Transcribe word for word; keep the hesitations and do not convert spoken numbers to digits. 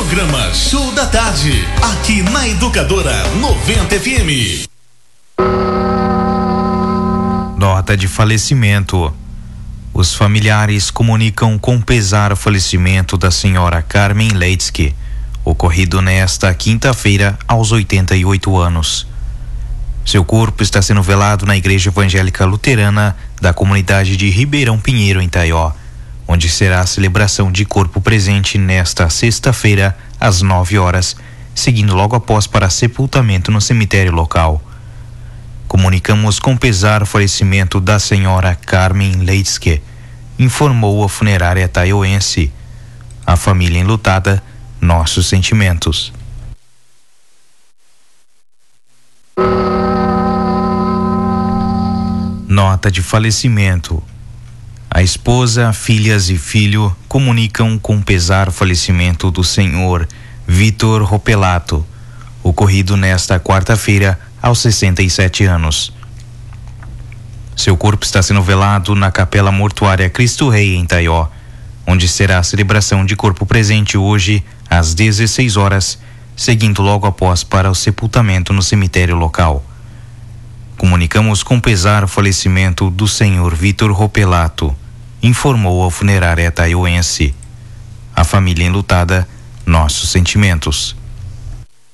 Programa Show da Tarde, aqui na Educadora noventa F M. Nota de falecimento. Os familiares comunicam com pesar o falecimento da senhora Carmen Leitzke, ocorrido nesta quinta-feira aos oitenta e oito anos. Seu corpo está sendo velado na Igreja Evangélica Luterana da comunidade de Ribeirão Pinheiro, em Taió, onde será a celebração de corpo presente nesta sexta-feira, às nove horas, seguindo logo após para sepultamento no cemitério local. Comunicamos com pesar o falecimento da senhora Carmen Leitzke, informou a funerária taioense. A família enlutada, nossos sentimentos. Nota de falecimento. A esposa, filhas e filho comunicam com pesar o falecimento do senhor Vitor Ropelato, ocorrido nesta quarta-feira aos sessenta e sete anos. Seu corpo está sendo velado na Capela Mortuária Cristo Rei, em Taió, onde será a celebração de corpo presente hoje às dezesseis horas, seguindo logo após para o sepultamento no cemitério local. Comunicamos com pesar o falecimento do senhor Vitor Ropelato, informou a funerária taioense. A família enlutada, nossos sentimentos.